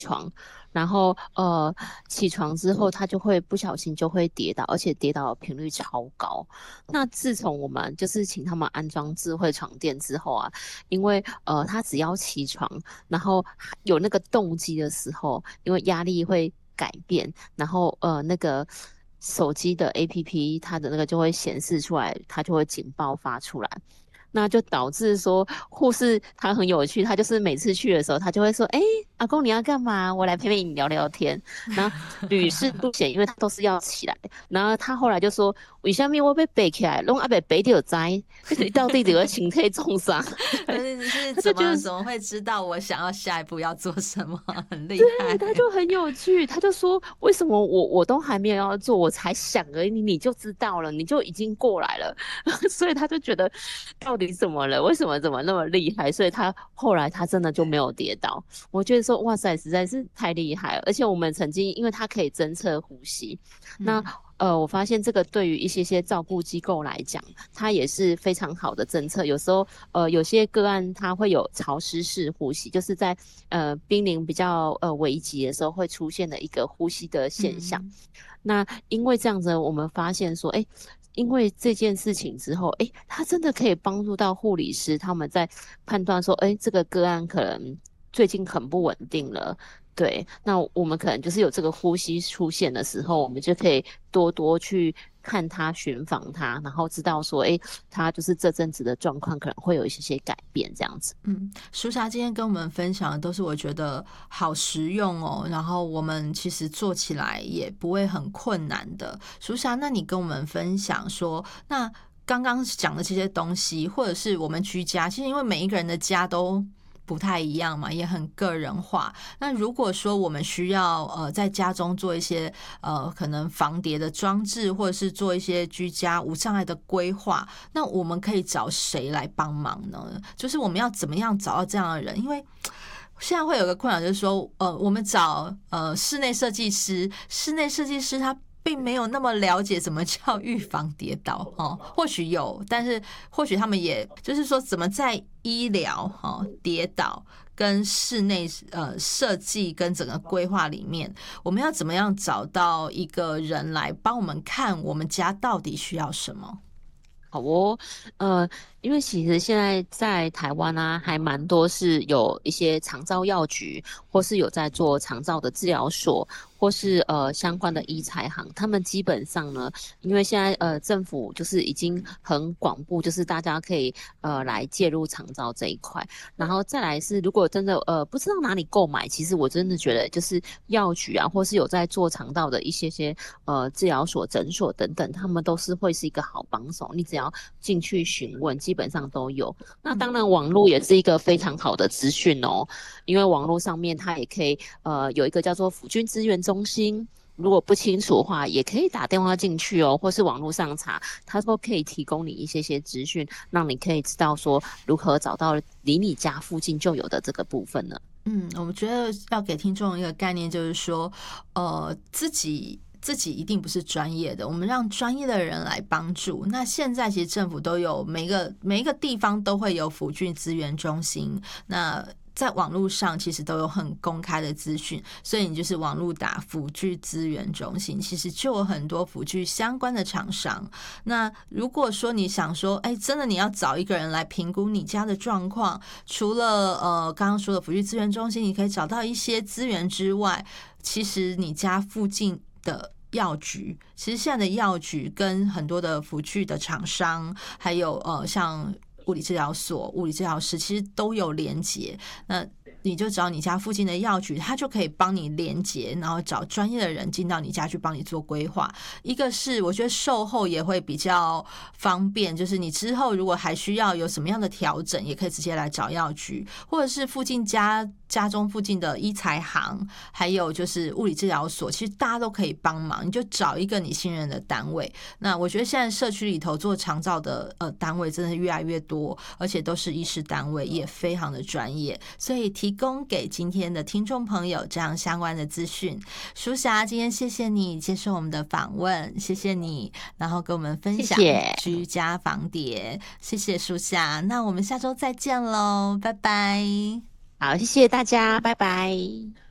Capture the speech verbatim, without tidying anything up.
床，然后呃起床之后他就会不小心就会跌倒，而且跌倒的频率超高。那自从我们就是请他们安装智慧床垫之后啊，因为呃他只要起床，然后有那个动机的时候，因为压力会改变，然后呃那个手机的 A P P 它的那个就会显示出来，它就会警报发出来。那就导致说护士他很有趣，他就是每次去的时候，他就会说：“哎、阿公你要干嘛？我来陪陪你聊聊天。”然后屡试不鲜，因为他都是要起来。然后他后来就说：“为什么我被背起来，弄阿被背就栽，就是到底这个形态重伤？”对， 是是他就觉得怎么怎么会知道我想要下一步要做什么？很厉对， 害。 他就很有趣，他就说为什么我我都还没有要做，我才想而已，你就知道了，你就已经过来了，所以他就觉得到底怎么了？为什么怎么那么厉害？所以他后来他真的就没有跌倒。我觉得说哇塞，实在是太厉害了。而且我们曾经因为他可以侦测呼吸，那嗯呃，我发现这个对于一些些照顾机构来讲，它也是非常好的政策。有时候，呃，有些个案它会有潮湿式呼吸，就是在呃濒临比较呃危急的时候会出现的一个呼吸的现象。 嗯那因为这样子，我们发现说，哎，因为这件事情之后，哎，它真的可以帮助到护理师他们在判断说，哎，这个个案可能最近很不稳定了。对，那我们可能就是有这个呼吸出现的时候，我们就可以多多去看他、寻访他，然后知道说，哎，他就是这阵子的状况可能会有一些些改变，这样子。 嗯，舒霞今天跟我们分享的都是我觉得好实用哦，然后我们其实做起来也不会很困难的。舒霞，那你跟我们分享说，那刚刚讲的这些东西，或者是我们居家，其实因为每一个人的家都不太一样嘛，也很个人化。那如果说我们需要呃在家中做一些呃可能防跌的装置，或者是做一些居家无障碍的规划，那我们可以找谁来帮忙呢？就是我们要怎么样找到这样的人？因为现在会有个困扰，就是说，呃，我们找呃室内设计师，室内设计师他并没有那么了解什么叫预防跌倒哦，或许有，但是或许他们也就是说，怎么在医疗哈、哦、跌倒跟室内呃设计跟整个规划里面，我们要怎么样找到一个人来帮我们看我们家到底需要什么？ 好哦，呃，因为其实现在在台湾啊，还蛮多是有一些长照药局，或是有在做长照的治疗所，或是呃相关的医材行，他们基本上呢，因为现在呃政府就是已经很广布，就是大家可以呃来介入长照这一块，然后再来是如果真的呃不知道哪里购买，其实我真的觉得就是药局啊，或是有在做肠道的一些些呃治疗所、诊所等等，他们都是会是一个好帮手。你只要进去询问，基本上都有。那当然，网络也是一个非常好的资讯哦，因为网络上面它也可以呃有一个叫做辅军资源中心。如果不清楚的话，也可以打电话进去哦，或是网络上查，他说可以提供你一些些资讯，让你可以知道说如何找到离你家附近就有的这个部分呢。 嗯，我觉得要给听众一个概念，就是说，呃，自己自己一定不是专业的，我们让专业的人来帮助。那现在其实政府都有每一个每一个地方都会有辅具资源中心，那在网络上其实都有很公开的资讯，所以你就是网络打辅具资源中心，其实就有很多辅具相关的厂商。那如果说你想说，哎，真的你要找一个人来评估你家的状况，除了呃刚刚说的辅具资源中心，你可以找到一些资源之外，其实你家附近的药局，其实现在的药局跟很多的辅具的厂商，还有呃像物理治疗所、物理治疗师，其实都有连结。那你就找你家附近的药局，他就可以帮你连结，然后找专业的人进到你家去帮你做规划。一个是我觉得售后也会比较方便，就是你之后如果还需要有什么样的调整，也可以直接来找药局，或者是附近家家中附近的医材行，还有就是物理治疗所，其实大家都可以帮忙。你就找一个你信任的单位。那我觉得现在社区里头做长照的呃单位真的越来越多，而且都是医师单位，也非常的专业，所以提供给今天的听众朋友这样相关的资讯。舒霞，今天谢谢你接受我们的访问，谢谢你，然后跟我们分享谢谢， 居家防谍，谢谢舒霞。那我们下周再见喽，拜拜。 好，谢谢大家，拜拜。